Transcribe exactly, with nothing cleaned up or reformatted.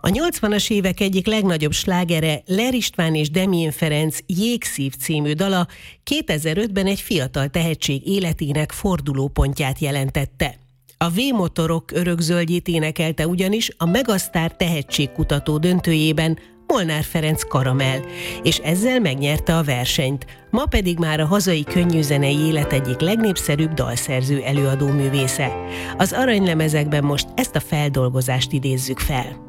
A nyolcvanas évek egyik legnagyobb slágere, Ler István és Demjén Ferenc Jégszív című dala kétezer-ötben egy fiatal tehetség életének fordulópontját jelentette. A V-motorok örökzöldjét énekelte ugyanis a Megasztár tehetségkutató döntőjében Molnár Ferenc Karamell, és ezzel megnyerte a versenyt. Ma pedig már a hazai könnyűzenei élet egyik legnépszerűbb dalszerző előadó művésze. Az aranylemezekben most ezt a feldolgozást idézzük fel.